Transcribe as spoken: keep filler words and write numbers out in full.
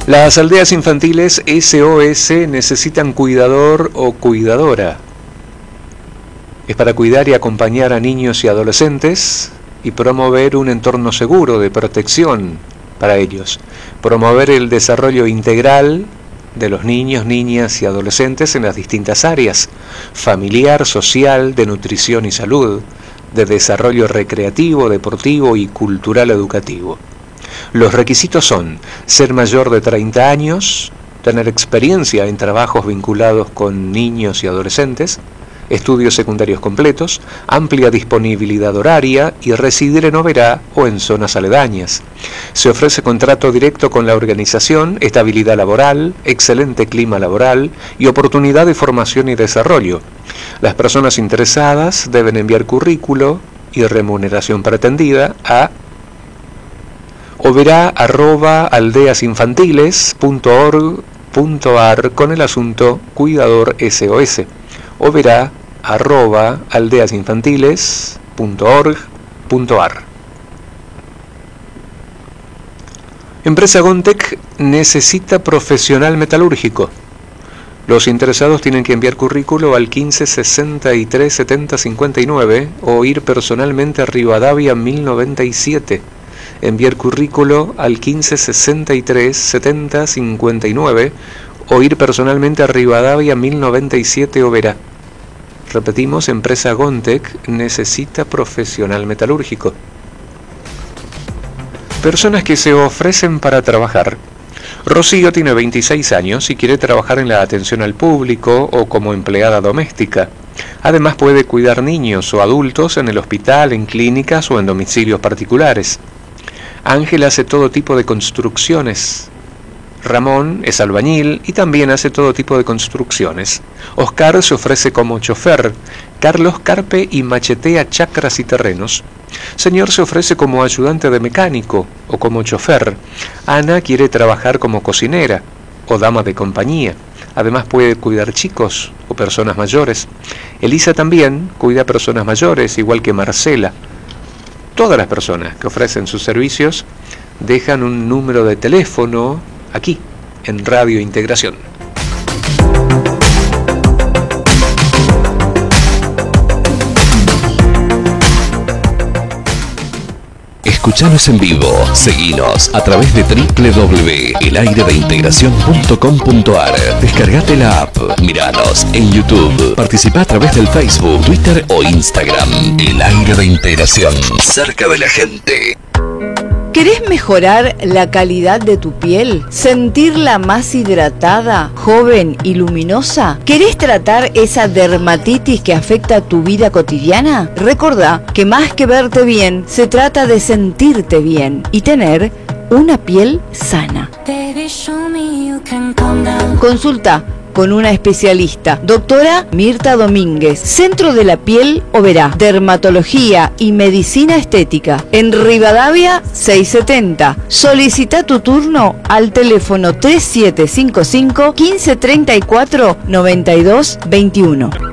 Las aldeas infantiles S O S necesitan cuidador o cuidadora. Es para cuidar y acompañar a niños y adolescentes y promover un entorno seguro de protección para ellos. Promover el desarrollo integral de los niños, niñas y adolescentes en las distintas áreas: familiar, social, de nutrición y salud, de desarrollo recreativo, deportivo y cultural educativo. Los requisitos son ser mayor de treinta años, tener experiencia en trabajos vinculados con niños y adolescentes, estudios secundarios completos, amplia disponibilidad horaria y residir en Oberá o en zonas aledañas. Se ofrece contrato directo con la organización, estabilidad laboral, excelente clima laboral y oportunidad de formación y desarrollo. Las personas interesadas deben enviar currículo y remuneración pretendida a oberá arroba aldeasinfantiles punto org punto ar con el asunto cuidador S O S. Oberá arroba aldeasinfantiles punto org punto ar. Empresa Gontec necesita profesional metalúrgico. Los interesados tienen que enviar currículo al quince sesenta y tres setenta cincuenta y nueve o ir personalmente a Rivadavia mil noventa y siete. Enviar currículo al quince sesenta y tres setenta cincuenta y nueve o ir personalmente a Rivadavia mil noventa y siete Oberá. Repetimos, empresa Gontec necesita profesional metalúrgico. Personas que se ofrecen para trabajar. Rocío tiene veintiséis años y quiere trabajar en la atención al público o como empleada doméstica. Además puede cuidar niños o adultos en el hospital, en clínicas o en domicilios particulares. Ángel hace todo tipo de construcciones. Ramón es albañil y también hace todo tipo de construcciones. Oscar se ofrece como chofer. Carlos carpe y machetea chacras y terrenos. Señor se ofrece como ayudante de mecánico o como chofer. Ana quiere trabajar como cocinera o dama de compañía. Además puede cuidar chicos o personas mayores. Elisa también cuida personas mayores, igual que Marcela. Todas las personas que ofrecen sus servicios dejan un número de teléfono aquí, en Radio Integración. Escuchanos en vivo, seguinos a través de doble u doble u doble u punto el aire de integración punto com punto ar. Descargate la app, miranos en YouTube, participa a través del Facebook, Twitter o Instagram. El Aire de Integración, cerca de la gente. ¿Querés mejorar la calidad de tu piel? ¿Sentirla más hidratada, joven y luminosa? ¿Querés tratar esa dermatitis que afecta tu vida cotidiana? Recordá que más que verte bien, se trata de sentirte bien y tener una piel sana. Consulta con una especialista, doctora Mirta Domínguez, Centro de la Piel Oberá, Dermatología y Medicina Estética, en Rivadavia seiscientos setenta. Solicita tu turno al teléfono tres siete cinco cinco, uno cinco tres cuatro, nueve dos dos uno.